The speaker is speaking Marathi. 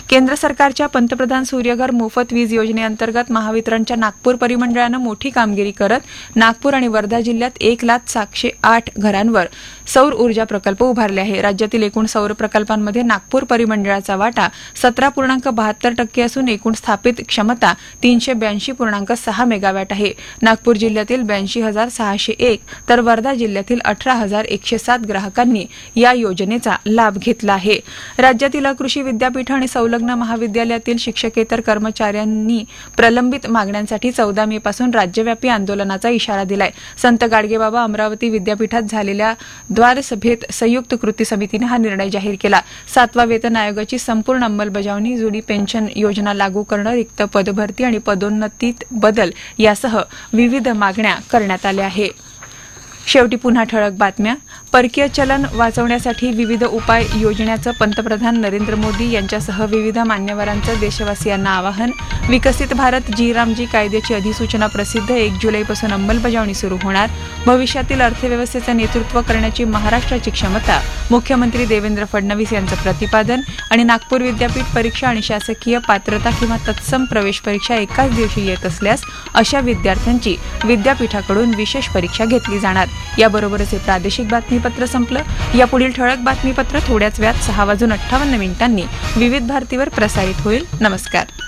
केंद्र सरकारच्या पंतप्रधान सूर्यघर मोफत वीज योजनेअंतर्गत महावितरणच्या नागपूर परिमंडळानं मोठी कामगिरी करत नागपूर आणि वर्धा जिल्ह्यात 1,708 घरांवर सौर ऊर्जा प्रकल्प उभारले आहे. राज्यातील एकूण सौर प्रकल्पांमध्ये नागपूर परिमंडळाचा वाटा 17.72% असून एकूण स्थापित क्षमता 382.6 मेगावॅट आहे. नागपूर जिल्ह्यातील 82,601 तर वर्धा जिल्ह्यातील 18,107 ग्राहकांनी या योजनेचा लाभ घेतला आहे. राज्यातील कृषी विद्यापीठ आणि संलग्न महाविद्यालयातील शिक्षकेतर कर्मचाऱ्यांनी प्रलंबित मागण्यांसाठी 14 मे पासून राज्यव्यापी आंदोलनाचा इशारा दिलाय. संत गाडगेबाबा अमरावती विद्यापीठात झालेल्या द्वारसभेत संयुक्त कृती समितीने हा निर्णय जाहीर केला. 7व्या वेतन आयोगाची संपूर्ण अंमलबजावणी, जुनी पेन्शन योजना लागू करणं, रिक्त पदभरती आणि पदोन्नतीत बदल यासह विविध मागण्या करण्यात आल्या आहे. शेवटी पुन्हा ठळक बातम्या. परकीय चलन वाचवण्यासाठी विविध उपाय योजण्याचं पंतप्रधान नरेंद्र मोदी यांच्यासह विविध मान्यवरांचं देशवासियांना आवाहन. विकसित भारत जी कायद्याची अधिसूचना प्रसिद्ध. 1 जुलैपासून अंमलबजावणी सुरू होणार. भविष्यातील अर्थव्यवस्थेचं नेतृत्व करण्याची महाराष्ट्राची क्षमता, मुख्यमंत्री देवेंद्र फडणवीस यांचं प्रतिपादन. आणि नागपूर विद्यापीठ परीक्षा आणि शासकीय पात्रता किंवा तत्सम प्रवेश परीक्षा एकाच दिवशी येत असल्यास अशा विद्यार्थ्यांची विद्यापीठाकडून विशेष परीक्षा घेतली जाणार. याबरोबरच हे प्रादेशिक बातमीपत्र संपलं. यापुढील ठळक बातमीपत्र थोड्याच वेळात 6:58 विविध भारतीवर प्रसारित होईल. नमस्कार.